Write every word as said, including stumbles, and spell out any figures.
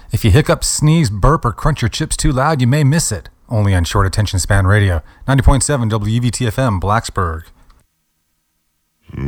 If you hiccup, sneeze, burp, or crunch your chips too loud, you may miss it. Only on Short Attention Span Radio, ninety point seven W V T F M, Blacksburg.